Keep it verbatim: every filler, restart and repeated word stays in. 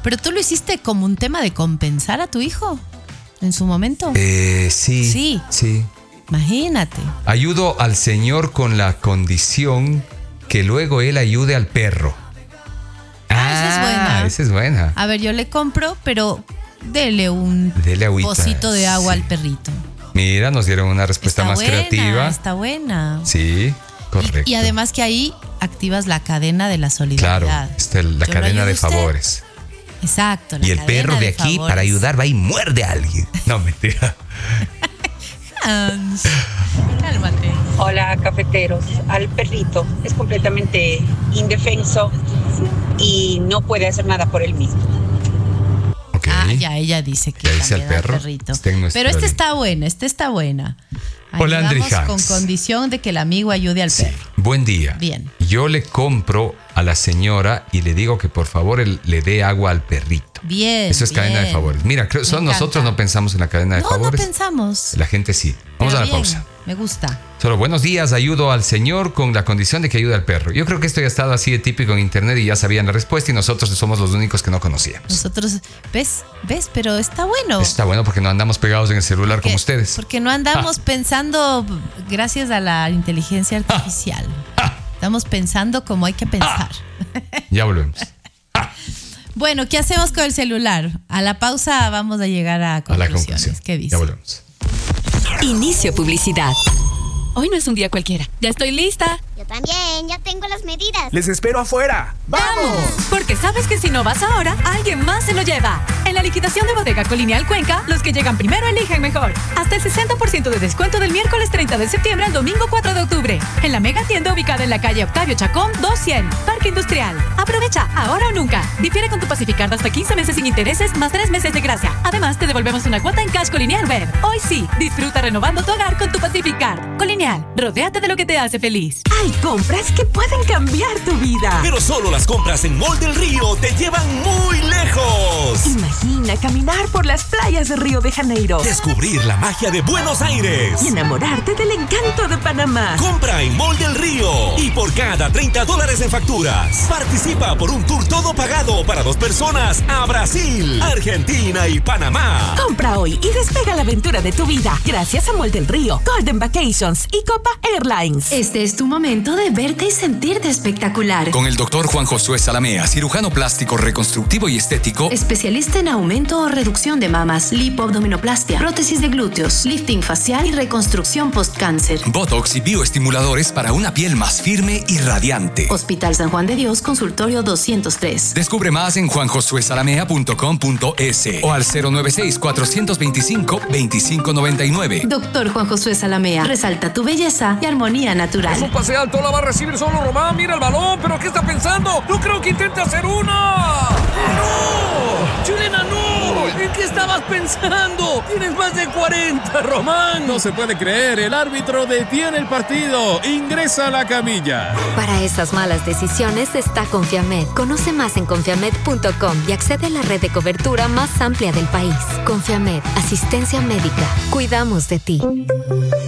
Pero tú lo hiciste como un tema de compensar a tu hijo en su momento. Eh, sí. Sí. Sí. Imagínate. Ayudo al Señor con la condición que luego Él ayude al perro. Ah, esa es buena. Esa es buena. A ver, yo le compro, pero dele un Dele agüita. pocito de agua Sí. al perrito. Mira, nos dieron una respuesta Está más buena, creativa. Está buena. Sí, correcto. Y, y además que ahí activas la cadena de la solidaridad. Claro, está la Yo cadena lo ayudo de a usted. favores. Exacto. La Y el perro de aquí, favores. para ayudar, va y muerde a alguien. No, mentira. Hans, cálmate. Hola, cafeteros. Al perrito es completamente indefenso y no puede hacer nada por él mismo. Ok. Ah, ya ella dice que Ya dice también el perro. al perrito. Está en nuestro Pero esta link. está buena, esta está buena. Hola, Andri Ayudamos Hans. con condición de que el amigo ayude al Sí. perro. Buen día. Bien. Yo le compro a la señora y le digo que por favor él le dé agua al perrito. Bien. Eso es cadena de bien. favores. Mira, creo, Me son encanta. nosotros no pensamos en la cadena de No, favores. no pensamos. La gente sí. Vamos Pero a la bien, pausa. Me gusta. Solo buenos días, ayudo al Señor con la condición de que ayude al perro. Yo creo que esto ya ha estado así de típico en internet y ya sabían la respuesta y nosotros somos los únicos que no conocíamos. Nosotros, ¿ves? ¿Ves? Pero está bueno. Está bueno porque no andamos pegados en el celular como ustedes. Porque no andamos pensando gracias a la inteligencia artificial. Estamos pensando como hay que pensar. Ya volvemos. Bueno, ¿qué hacemos con el celular? A la pausa vamos a llegar a A la conclusiones. conclusión. ¿Qué dice? Ya volvemos. Inicio publicidad. Hoy no es un día cualquiera. Ya estoy lista. Yo también, ya tengo las medidas. Les espero afuera. ¡Vamos! Porque sabes que si no vas ahora, alguien más se lo lleva. En la liquidación de Bodega Colonial Cuenca, los que llegan primero eligen mejor. Hasta el sesenta por ciento de descuento del miércoles treinta de septiembre al domingo cuatro de octubre. En la mega tienda ubicada en la calle Octavio Chacón doscientos, Parque Industrial. Aprovecha, ahora o nunca. Difiere con tu Pacificard hasta quince meses sin intereses más tres meses de gracia. Además, te devolvemos una cuota en Cash Colonial Web. Hoy sí, disfruta renovando tu hogar con tu Pacificard. Colonial, rodéate de lo que te hace feliz. Hay compras que pueden cambiar tu vida. Pero solo las compras en Mall del Río te llevan muy lejos. Imagina caminar por las playas de Río de Janeiro. Descubrir la magia de Buenos Aires. Y enamorarte del encanto de Panamá. Compra en Mall del Río. Y por cada treinta dólares en facturas, participa por un tour todo pagado para dos personas a Brasil, Argentina y Panamá. Compra hoy y despega la aventura de tu vida. Gracias a Mall del Río, Golden Vacations y Copa Airlines. Este es tu momento de verte y sentirte espectacular. Con el doctor Juan Josué Salamea, cirujano plástico, reconstructivo y estético. Especialista en aumento o reducción de mamas, lipoabdominoplastia, prótesis de glúteos, lifting facial y reconstrucción post-cáncer. Botox y bioestimuladores para una piel más firme y radiante. Hospital San Juan de Dios, consultorio doscientos tres. Descubre más en juan josué salamea punto com punto es o al cero nueve seis, cuatro dos cinco, dos cinco nueve nueve. Doctor Juan Josué Salamea, resalta tu belleza y armonía natural. Es un pase alto, la va a recibir solo Román. Mira el balón, pero ¿qué está pensando? No creo que intente hacer una. ¡No! ¡Chilena, no! ¿En qué estabas pensando? Tienes más de cuarenta, Román. No se puede creer, el árbitro detiene el partido. Ingresa a la camilla. Para esas malas decisiones está Confiamed. Conoce más en confiamed punto com y accede a la red de cobertura más amplia del país. Confiamed, asistencia médica. Cuidamos de ti.